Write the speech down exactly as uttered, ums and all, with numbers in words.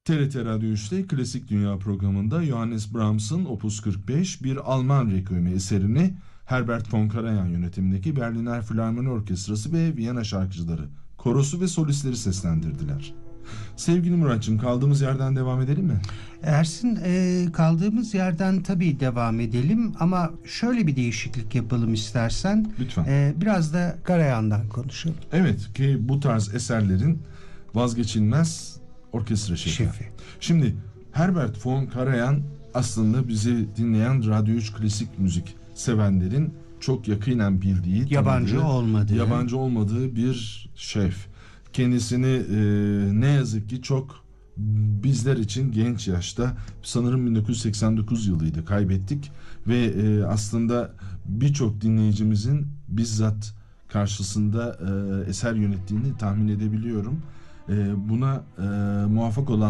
T R T Radyo üçte Klasik Dünya programında Johannes Brahms'ın Opus kırk beş bir Alman Requiemi eserini Herbert von Karajan yönetimindeki Berliner Filarmoni Orkestrası ve Viyana şarkıcıları, korosu ve solistleri seslendirdiler. Sevgili Muratçım, kaldığımız yerden devam edelim mi? Ersin, e, kaldığımız yerden tabii devam edelim ama şöyle bir değişiklik yapalım istersen. Lütfen. E, biraz da Karajan'dan konuşalım. Evet, ki bu tarz eserlerin vazgeçilmez orkestra şefi. Şefi. Şimdi Herbert von Karajan aslında bizi dinleyen Radyo üç klasik müzik sevenlerin çok yakinen bildiği, Yabancı tanıdığı, olmadığı. yabancı olmadığı bir şef. Kendisini e, ne yazık ki çok bizler için genç yaşta, sanırım bin dokuz yüz seksen dokuz yılıydı, kaybettik ve e, aslında birçok dinleyicimizin bizzat karşısında e, eser yönettiğini tahmin edebiliyorum. E, buna e, muvaffak olan